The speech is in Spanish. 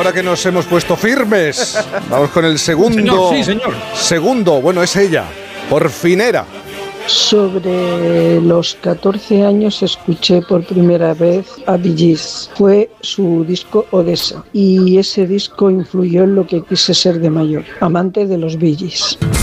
ahora que nos hemos puesto firmes, vamos con el segundo. Sí, señor. Segundo, bueno, es ella, por fin era. Sobre los 14 años escuché por primera vez a Bee Gees. Fue su disco Odessa y ese disco influyó en lo que quise ser de mayor, amante de los Bee Gees.